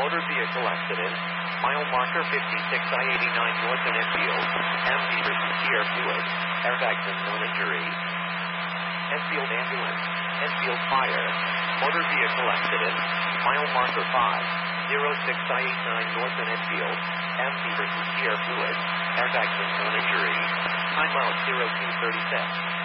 Motor vehicle accident. Mile marker 56I-89 north in Enfield. MV versus Sierra Fluid. Airbags and known injuries. Enfield ambulance. Enfield fire. Motor vehicle accident. Mile marker 506I-89 north in Enfield. MV versus Sierra Fluid. Airbags and known injuries. Time out 0236.